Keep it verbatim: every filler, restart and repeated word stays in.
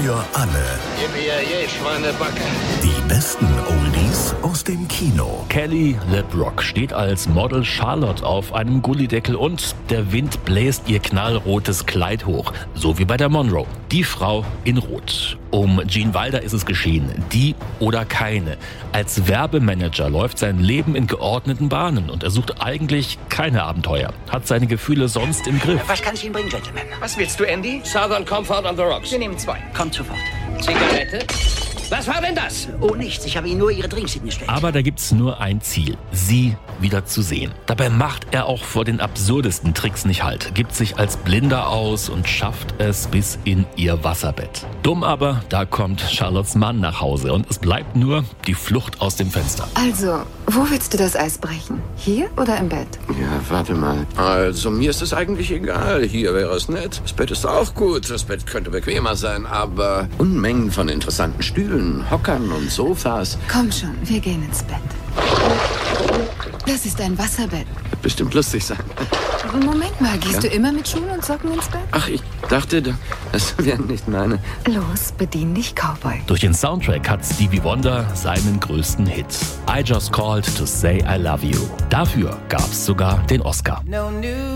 Für alle. Yippie, Schweinebacke. Die besten Oldies aus dem Kino. Kelly LeBrock steht als Model Charlotte auf einem Gullideckel und der Wind bläst ihr knallrotes Kleid hoch. So wie bei der Monroe. Die Frau in Rot. Um Gene Wilder ist es geschehen. Die oder keine. Als Werbemanager läuft sein Leben in geordneten Bahnen und er sucht eigentlich keine Abenteuer. Hat seine Gefühle sonst im Griff. Was kann ich Ihnen bringen, Gentlemen? Was willst du, Andy? Southern Comfort on the Rocks. Wir nehmen zwei. Kommt sofort. Zigarette? Was war denn das? Oh, nichts. Ich habe Ihnen nur Ihre Drinks hingestellt. Aber da gibt's nur ein Ziel, sie wieder zu sehen. Dabei macht er auch vor den absurdesten Tricks nicht Halt, gibt sich als Blinder aus und schafft es bis in ihr Wasserbett. Dumm aber, da kommt Charlottes Mann nach Hause und es bleibt nur die Flucht aus dem Fenster. Also, wo willst du das Eis brechen? Hier oder im Bett? Ja, warte mal. Also, mir ist es eigentlich egal. Hier wäre es nett. Das Bett ist auch gut. Das Bett könnte bequemer sein, aber Unmengen von interessanten Stühlen, Hockern und Sofas. Komm schon, wir gehen ins Bett. Das ist ein Wasserbett. Wird bestimmt lustig sein. Moment mal, gehst Ja? du immer mit Schuhen und Socken ins Bett? Ach, ich dachte, das wären nicht meine. Los, bedien dich, Cowboy. Durch den Soundtrack hat Stevie Wonder seinen größten Hit. I Just Called to Say I Love You. Dafür gab's sogar den Oscar. No news.